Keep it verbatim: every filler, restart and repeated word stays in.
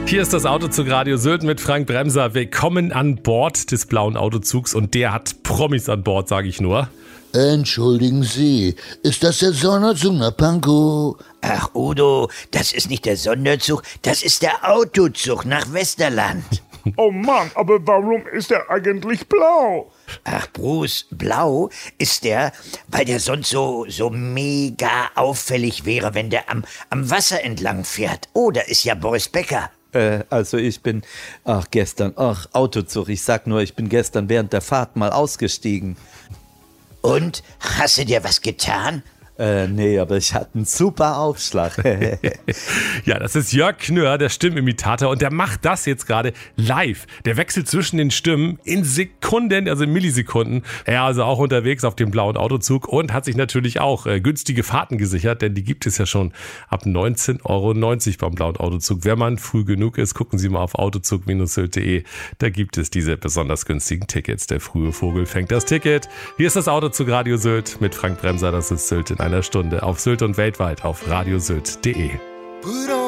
Hier ist das Autozug Radio Sylt mit Frank Bremser. Willkommen an Bord des blauen Autozugs und der hat Promis an Bord, sage ich nur. Entschuldigen Sie, ist das der Sonderzug nach Pankow? Ach Udo, das ist nicht der Sonderzug, das ist der Autozug nach Westerland. Oh Mann, aber warum ist er eigentlich blau? Ach Bruce, blau ist der, weil der sonst so, so mega auffällig wäre, wenn der am, am Wasser entlang fährt. Oh, da ist ja Boris Becker. Äh, also ich bin, ach gestern, ach Autozug, ich sag nur, ich bin gestern während der Fahrt mal ausgestiegen. Und, hast du dir was getan? Äh, nee, aber ich hatte einen super Aufschlag. Ja, das ist Jörg Knör, der Stimmimitator, und der macht das jetzt gerade live. Der wechselt zwischen den Stimmen in Sekunden, also in Millisekunden. Er ist also auch unterwegs auf dem blauen Autozug und hat sich natürlich auch äh, günstige Fahrten gesichert, denn die gibt es ja schon ab neunzehn Euro neunzig beim blauen Autozug. Wenn man früh genug ist, gucken Sie mal auf autozug Bindestrich sylt punkt de. Da gibt es diese besonders günstigen Tickets. Der frühe Vogel fängt das Ticket. Hier ist das Autozug Radio Sylt mit Frank Bremser. Das ist Sylt in einer Stunde auf Sylt und weltweit auf radiosylt punkt de.